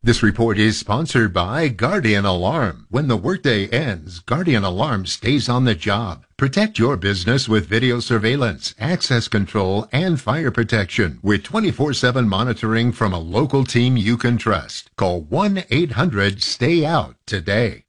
This report is sponsored by Guardian Alarm. When the workday ends, Guardian Alarm stays on the job. Protect your business with video surveillance, access control, and fire protection with 24/7 monitoring from a local team you can trust. Call 1-800-STAY-OUT today.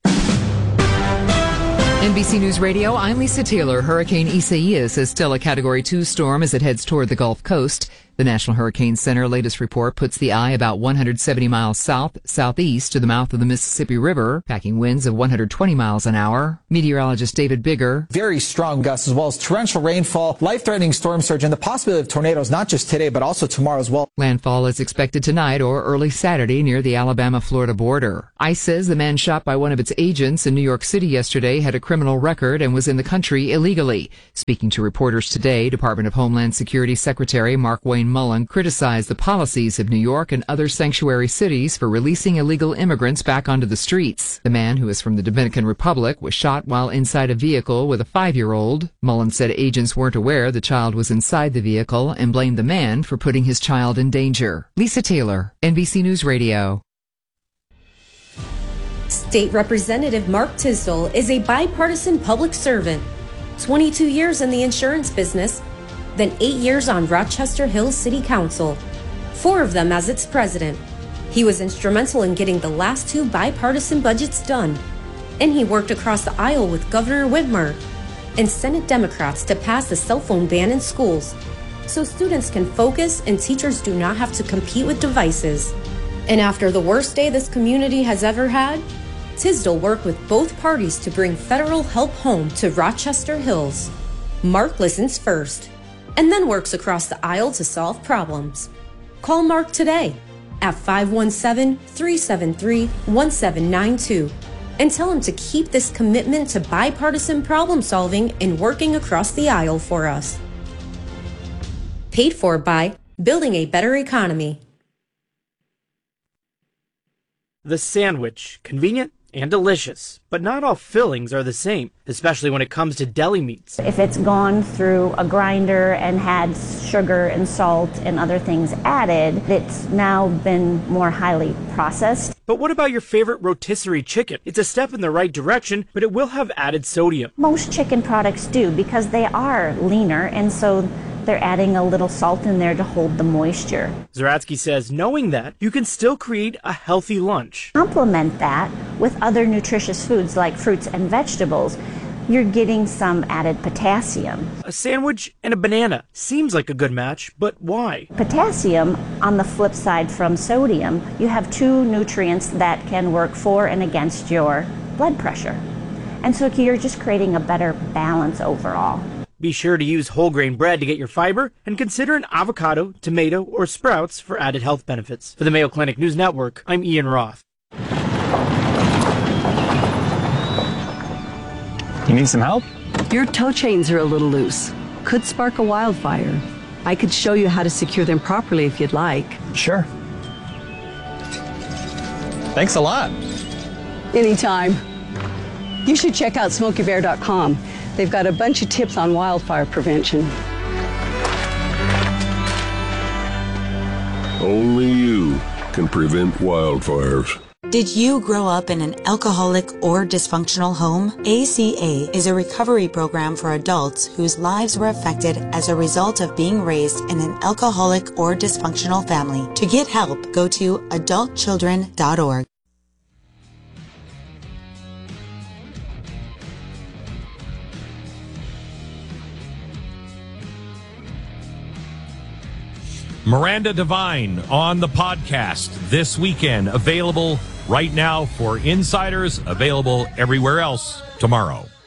NBC News Radio, I'm Lisa Taylor. Hurricane Isaias is still a Category 2 storm as it heads toward the Gulf Coast. The National Hurricane Center latest report puts the eye about 170 miles southeast to the mouth of the Mississippi River, packing winds of 120 miles an hour. Meteorologist David Bigger. Very strong gusts as well as torrential rainfall, life-threatening storm surge, and the possibility of tornadoes not just today but also tomorrow as well. Landfall is expected tonight or early Saturday near the Alabama-Florida border. ICE says the man shot by one of its agents in New York City yesterday had a criminal record and was in the country illegally. Speaking to reporters today, Department of Homeland Security Secretary Mark Wayne Mullen criticized the policies of New York and other sanctuary cities for releasing illegal immigrants back onto the streets. The man, who is from the Dominican Republic, was shot while inside a vehicle with a 5-year-old. Mullen said agents weren't aware the child was inside the vehicle and blamed the man for putting his child in danger. Lisa Taylor, NBC News Radio. State Representative Mark Tisdall is a bipartisan public servant. 22 years in the insurance business, then 8 years on Rochester Hills City Council, 4 of them as its president. He was instrumental in getting the last 2 bipartisan budgets done, and he worked across the aisle with Governor Whitmer and Senate Democrats to pass the cell phone ban in schools so students can focus and teachers do not have to compete with devices. And after the worst day this community has ever had, Tisdall worked with both parties to bring federal help home to Rochester Hills. Mark listens first and then works across the aisle to solve problems. Call Mark today at 517-373-1792 and tell him to keep this commitment to bipartisan problem solving and working across the aisle for us. Paid for by Building a Better Economy. The sandwich, convenient and delicious, but not all fillings are the same, especially when it comes to deli meats. If it's gone through a grinder and had sugar and salt and other things added, it's now been more highly processed. But what about your favorite rotisserie chicken? It's a step in the right direction, but it will have added sodium. Most chicken products do because they are leaner, and so they're adding a little salt in there to hold the moisture. Zaratsky says knowing that, you can still create a healthy lunch. Complement that with other nutritious foods like fruits and vegetables. You're getting some added potassium. A sandwich and a banana seems like a good match, but why? Potassium, on the flip side from sodium, you have 2 nutrients that can work for and against your blood pressure. And so you're just creating a better balance overall. Be sure to use whole grain bread to get your fiber and consider an avocado, tomato, or sprouts for added health benefits. For the Mayo Clinic News Network, I'm Ian Roth. You need some help? Your tow chains are a little loose. Could spark a wildfire. I could show you how to secure them properly if you'd like. Sure. Thanks a lot. Anytime. You should check out SmokeyBear.com. They've got a bunch of tips on wildfire prevention. Only you can prevent wildfires. Did you grow up in an alcoholic or dysfunctional home? ACA is a recovery program for adults whose lives were affected as a result of being raised in an alcoholic or dysfunctional family. To get help, go to adultchildren.org. Miranda Devine on the podcast this weekend, available right now for insiders, available everywhere else tomorrow.